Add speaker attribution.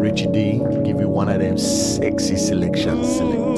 Speaker 1: Richie D, give you one of them sexy selections. Select.